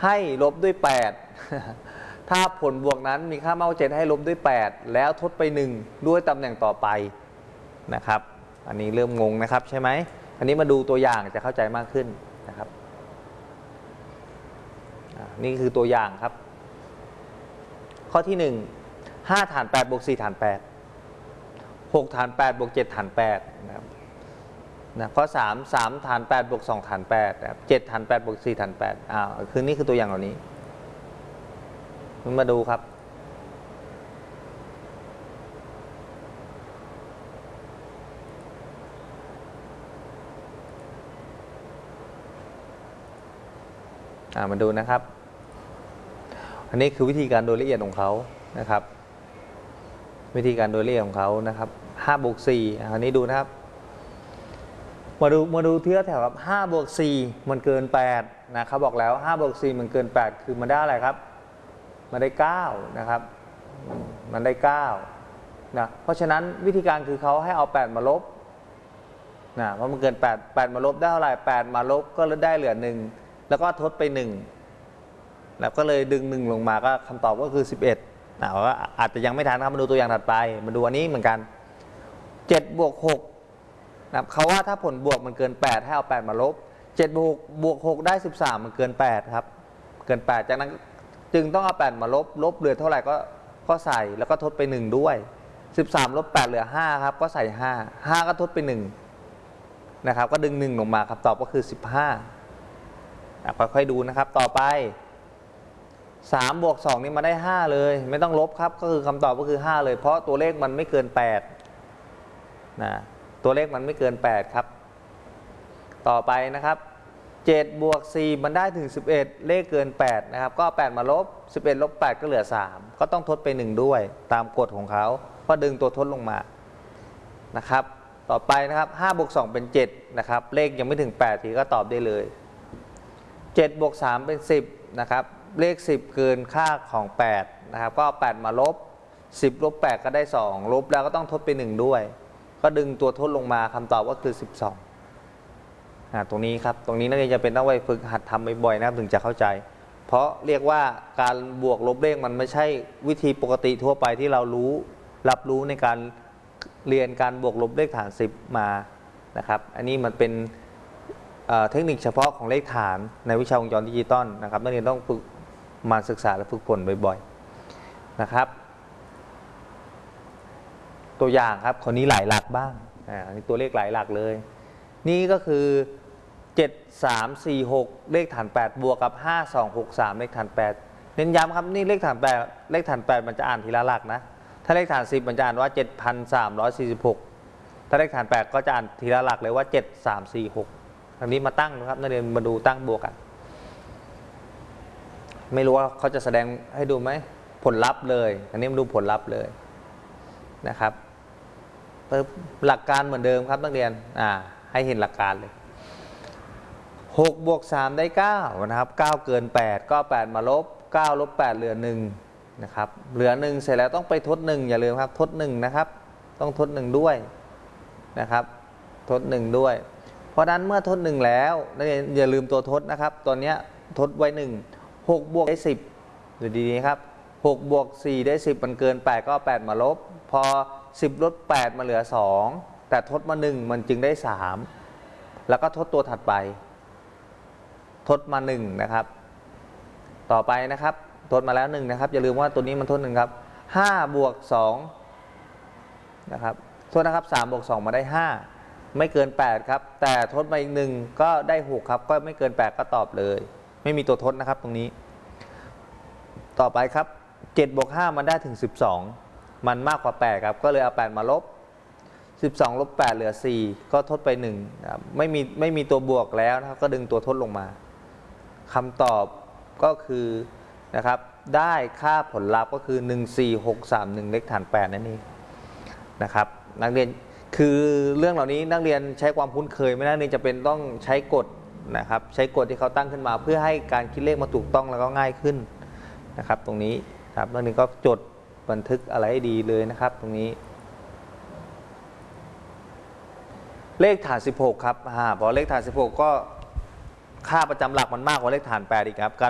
ให้ลบด้วย8ถ้าผลบวกนั้นมีค่ามากกว่า7ให้ลบด้วย8แล้วทดไป1ด้วยตำแหน่งต่อไปนะครับอันนี้เริ่มงงนะครับใช่ไหมอันนี้มาดูตัวอย่างจะเข้าใจมากขึ้นนะครับนี่คือตัวอย่างครับข้อที่1 5 ฐาน 8 บวก 4 ฐาน 8 6 ฐาน 8 บวก 7 ฐาน 8นะครับข้อ3 3 ฐาน 8 บวก 2 ฐาน 8นะครับ7 ฐาน 8 บวก 4 ฐาน 8คือนี่คือตัวอย่างเหล่านี้มาดูครับมาดูนะครับอันนี้คือวิธีการโดยละเอียดของเขานะครับวิธีการโดยละเอียดของเขานะครับ5 บวก 4อันนี้ดูนะครับมาดูที่แถวครับ5 บวก 4มันเกิน8นะเขาบอกแล้ว5 บวก 4มันเกิน8คือมันได้อะไรครับมันได้9นะครับมันได้9นะเพราะฉะนั้นวิธีการคือเขาให้เอา8มาลบนะเพราะมันเกิน8มาลบได้เท่าไหร่8มาลบก็ได้เหลือ1แล้วก็ทดไป1แล้วก็เลยดึง1ลงมาก็คำตอบก็คือ11ว่าอาจจะยังไม่ทันครับมาดูตัวอย่างถัดไปมาดูอันนี้เหมือนกัน7 บวก 6นะเขาว่าถ้าผลบวกมันเกิน8ให้เอา8มาลบ7 บวก 6ได้13มันเกิน8ครับเกิน8จากนั้นจึงต้องเอา8มาลบเหลือเท่าไหร่ก็ใส่แล้วก็ทดไป1ด้วย13ลบ8เหลือ5ครับก็ใส่5ก็ทดไป1นะครับก็ดึง1ลงมาครับตอบก็คือ15ค่อยๆดูนะครับต่อไป3 บวก 2นี่มาได้5เลยไม่ต้องลบครับก็คือคำตอบก็คือ5เลยเพราะตัวเลขมันไม่เกิน8นะตัวเลขมันไม่เกิน8ครับต่อไปนะครับ7 บวก 4มันได้ถึง11เลขเกิน8นะครับก็8มาลบ11ลบ8ก็เหลือ3ก็ต้องทดไป1ด้วยตามกฎของเขาก็ดึงตัวทดลงมานะครับต่อไปนะครับ5 บวก 2เป็น7นะครับเลขยังไม่ถึง8ทีก็ตอบได้เลย7 บวก 3เป็น10นะครับเลข10เกินค่าของ8นะครับก็8มาลบ10ลบ8ก็ได้2ลบแล้วก็ต้องทดไป1ด้วยก็ดึงตัวทดลงมาคำตอบก็คือ12ตรงนี้ครับตรงนี้นักเรียนจะเป็นต้องไปฝึกหัดทำบ่อยๆนะครับถึงจะเข้าใจเพราะเรียกว่าการบวกลบเลขมันไม่ใช่วิธีปกติทั่วไปที่เรารับรู้ในการเรียนการบวกลบเลขฐาน10มานะครับอันนี้มันเป็นเทคนิคเฉพาะของเลขฐานในวิชาวงจรดิจิตอลนะครับนักเรียนต้องฝึกมาศึกษาและฝึกฝนบ่อยๆนะครับตัวอย่างครับคนนี้หลายหลักบ้างอันนี้ตัวเลขหลายหลักเลยนี่ก็คือ7 3 4 6เลขฐาน8บวกกับ5 2 6 3เลขฐาน8เน้นย้ำครับนี่เลขฐาน8มันจะอ่านทีละหลักนะถ้าเลขฐาน10มันจะอ่านว่า7,346ถ้าเลขฐาน8ก็จะอ่านทีละหลักเลยว่า7 3 4 6อันนี้มาตั้งนะครับนักเรียนมาดูตั้งบวกกันไม่รู้ว่าเขาจะแสดงให้ดูไหมผลลัพธ์เลยอันนี้มาดูผลลัพธ์เลยนะครับหลักการเหมือนเดิมครับนักเรียนให้เห็นหลักการเลย6 บวก 3ได้9นะครับ9เกิน8ก็8มาลบ9ลบ8เหลือ1นะครับเหลือ1เสร็จแล้วต้องไปทด1อย่าลืมครับทด1นะครับต้องทด1ด้วยนะครับทด1ด้วยเพราะนั้นเมื่อทด1แล้วนักเรียนอย่าลืมตัวทดนะครับตัวนี้ทดไว้1 6 บวกได้10ดูดีๆครับ6 บวก 4ได้10มันเกิน8ก็8มาลบพอ10ลด8มาเหลือ2แต่ทดมา1มันจึงได้3แล้วก็ทดตัวถัดไปทดมา1นะครับต่อไปนะครับทดมาแล้ว1นะครับอย่าลืมว่าตัวนี้มันทด1ครับ5 บวก 2นะครับโทษนะครับ3 บวก 2มาได้5ไม่เกิน8ครับแต่ทดมาอีก1ก็ได้6ครับก็ไม่เกิน8ก็ตอบเลยไม่มีตัวทดนะครับตรงนี้ต่อไปครับ7 บวก 5มันได้ถึง12มันมากกว่า8ครับก็เลยเอา8มาลบ12ลบ8เหลือ4ก็ทดไป1ครับไม่มีตัวบวกแล้วนะครับก็ดึงตัวทดลงมาคำตอบก็คือนะครับได้ค่าผลลัพธ์ก็คือ14631เลขฐาน8นั่นเองนะครับนักเรียนคือเรื่องเหล่านี้นักเรียนใช้ความคุ้นเคยไม่นักเรียนจะเป็นต้องใช้กฎนะครับใช้กฎที่เขาตั้งขึ้นมาเพื่อให้การคิดเลขมาถูกต้องแล้วก็ง่ายขึ้นนะครับตรงนี้ครับนักเรียนก็จดบันทึกอะไรให้ดีเลยนะครับตรงนี้เลขฐาน16ครับพอเลขฐาน16ก็ค่าประจำหลักมันมากกว่าเลขฐาน8อีกครับ